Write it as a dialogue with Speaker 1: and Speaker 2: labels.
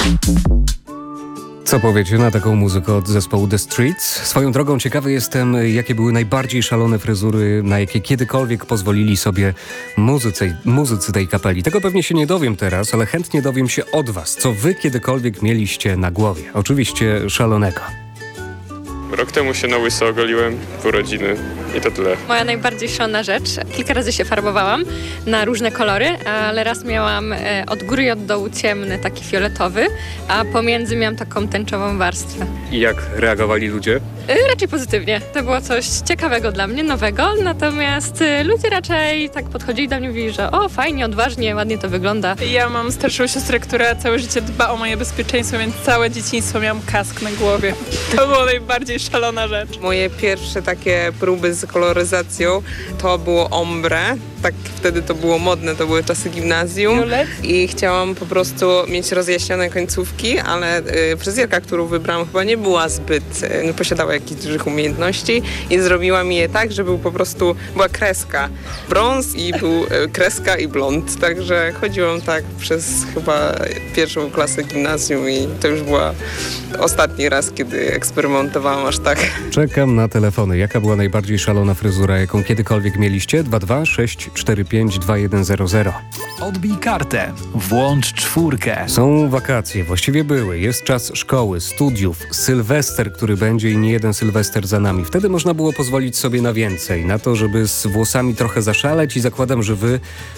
Speaker 1: Co powiecie na taką muzykę od zespołu The Streets? Swoją drogą ciekawy jestem, jakie były najbardziej szalone fryzury, na jakie kiedykolwiek pozwolili sobie muzycy tej kapeli. Tego pewnie się nie dowiem teraz, ale chętnie dowiem się od was, co wy kiedykolwiek mieliście na głowie. Oczywiście szalonego.
Speaker 2: Rok temu się na łyso ogoliłem w urodziny i to tyle.
Speaker 3: Moja najbardziej szalona rzecz. Kilka razy się farbowałam na różne kolory, ale raz miałam od góry i od dołu ciemny, taki fioletowy, a pomiędzy miałam taką tęczową warstwę.
Speaker 1: I jak reagowali ludzie?
Speaker 3: Raczej pozytywnie. To było coś ciekawego dla mnie, nowego, natomiast ludzie raczej tak podchodzili do mnie i mówili, że o, fajnie, odważnie, ładnie to wygląda.
Speaker 4: Ja mam starszą siostrę, która całe życie dba o moje bezpieczeństwo, więc całe dzieciństwo miałam kask na głowie. To była najbardziej szalona rzecz.
Speaker 5: Moje pierwsze takie próby z koloryzacją to było ombre. Tak wtedy to było modne, to były czasy gimnazjum. I chciałam po prostu mieć rozjaśnione końcówki, ale fryzjerka, którą wybrałam, chyba nie była zbyt, nie posiadała jakichś dużych umiejętności i zrobiła mi je tak, że była kreska brąz i był kreska i blond. Także chodziłam tak przez chyba pierwszą klasę gimnazjum i to już była ostatni raz, kiedy eksperymentowałam aż tak.
Speaker 1: Czekam na telefony. Jaka była najbardziej szalona fryzura, jaką kiedykolwiek mieliście? 22
Speaker 6: Odbij kartę. Włącz 4.
Speaker 1: Są wakacje, właściwie były. Jest czas szkoły, studiów, sylwester, który będzie i nie jeden sylwester za nami. Wtedy można było pozwolić sobie na więcej. Na to, żeby z włosami trochę zaszaleć i zakładam, że wy